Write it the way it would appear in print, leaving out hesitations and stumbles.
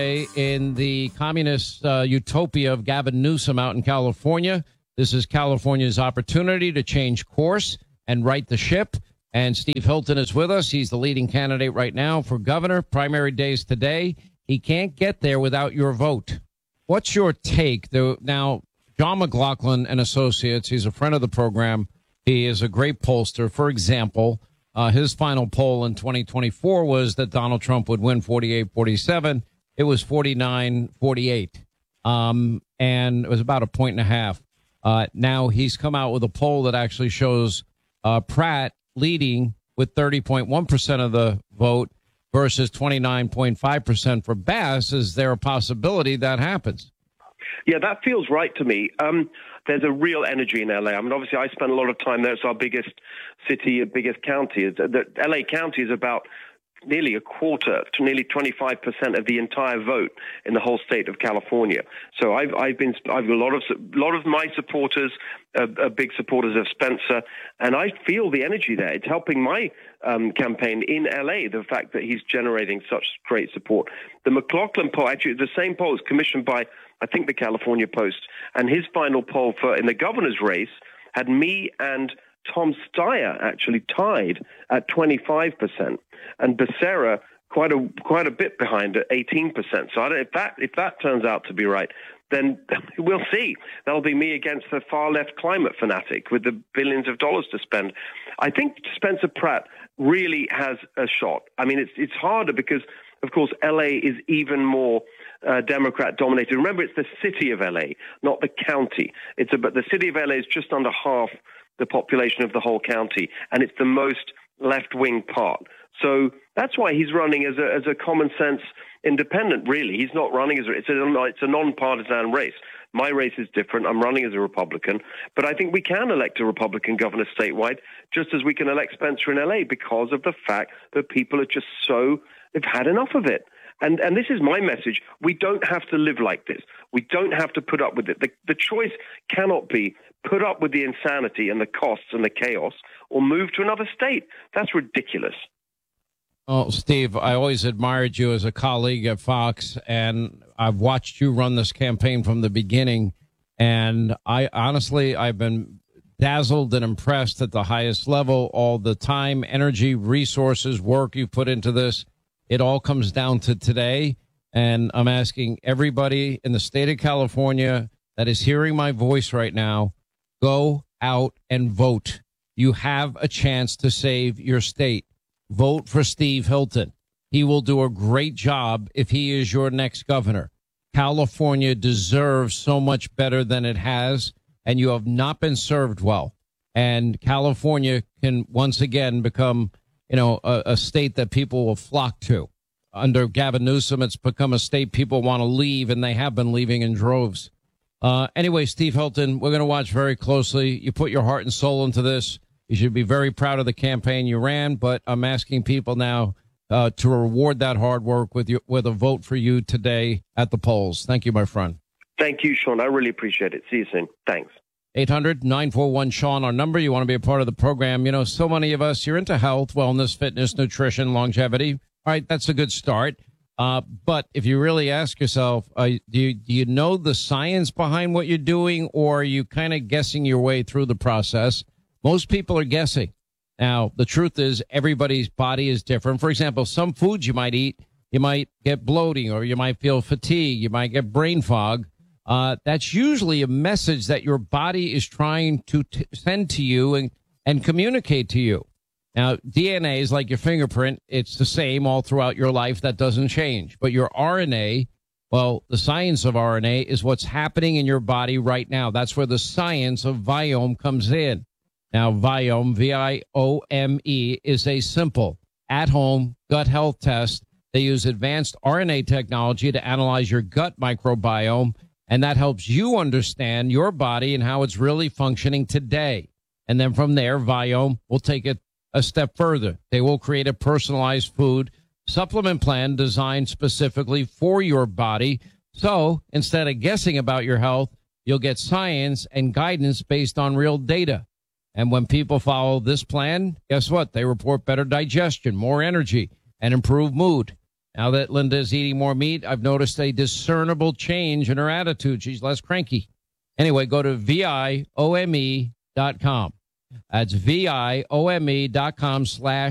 in the communist utopia of Gavin Newsom out in California. This is California's opportunity to change course and right the ship. And Steve Hilton is with us. He's the leading candidate right now for governor. Primary days today. He can't get there without your vote. What's your take? Now, John McLaughlin and Associates, he's a friend of the program. He is a great pollster. For example, his final poll in 2024 was that Donald Trump would win 48-47. It was 49-48. And it was about a point and a half. Now he's come out with a poll that actually shows Pratt leading with 30.1% of the vote versus 29.5% for Bass. Is there a possibility that happens? Yeah, that feels right to me. There's a real energy in LA. I mean, obviously, I spend a lot of time there. It's our biggest city, biggest county. The LA County is about nearly a quarter to nearly 25% of the entire vote in the whole state of California. So I've a lot of my supporters are big supporters of Spencer, and I feel the energy there. It's helping my campaign in LA, the fact that he's generating such great support. The McLaughlin poll, actually the same poll, is commissioned by, I think, the California Post, and his final poll in the governor's race had me and Tom Steyer actually tied at 25%, and Becerra quite a bit behind at 18%. So if that turns out to be right, then we'll see. That'll be me against the far left climate fanatic with the billions of dollars to spend. I think Spencer Pratt really has a shot. I mean, it's harder because, of course, LA is even more Democrat dominated. Remember, it's the city of LA, not the county. But the city of LA is just under half the population of the whole county, and it's the most left-wing part. So that's why he's running as a common-sense independent, really. He's not running it's a non-partisan race. My race is different. I'm running as a Republican. But I think we can elect a Republican governor statewide, just as we can elect Spencer in L.A., because of the fact that people are just they've had enough of it. And this is my message. We don't have to live like this. We don't have to put up with it. The choice cannot be put up with the insanity and the costs and the chaos or move to another state. That's ridiculous. Oh, Steve, I always admired you as a colleague at Fox, and I've watched you run this campaign from the beginning. And I've been dazzled and impressed at the highest level. All the time, energy, resources, work you put into this. It all comes down to today, and I'm asking everybody in the state of California that is hearing my voice right now, go out and vote. You have a chance to save your state. Vote for Steve Hilton. He will do a great job if he is your next governor. California deserves so much better than it has, and you have not been served well. And California can once again become a state that people will flock to. Under Gavin Newsom, it's become a state people want to leave, and they have been leaving in droves. Anyway, Steve Hilton, we're going to watch very closely. You put your heart and soul into this. You should be very proud of the campaign you ran, but I'm asking people now to reward that hard work with a vote for you today at the polls. Thank you, my friend. Thank you, Sean. I really appreciate it. See you soon. Thanks. 800-941-SEAN, our number. You want to be a part of the program. So many of us, you're into health, wellness, fitness, nutrition, longevity. All right, that's a good start. But if you really ask yourself, do you know the science behind what you're doing, or are you kind of guessing your way through the process? Most people are guessing. Now, the truth is everybody's body is different. For example, some foods you might eat, you might get bloating, or you might feel fatigue. You might get brain fog. That's usually a message that your body is trying to send to you and communicate to you. Now, DNA is like your fingerprint. It's the same all throughout your life. That doesn't change. But your RNA, well, the science of RNA is what's happening in your body right now. That's where the science of Viome comes in. Now, Viome, V-I-O-M-E, is a simple at-home gut health test. They use advanced RNA technology to analyze your gut microbiome, and that helps you understand your body and how it's really functioning today. And then from there, Viome will take it a step further. They will create a personalized food supplement plan designed specifically for your body. So instead of guessing about your health, you'll get science and guidance based on real data. And when people follow this plan, guess what? They report better digestion, more energy, and improved mood. Now that Linda is eating more meat, I've noticed a discernible change in her attitude. She's less cranky. Anyway, go to VIOME.com. That's VIOME.com/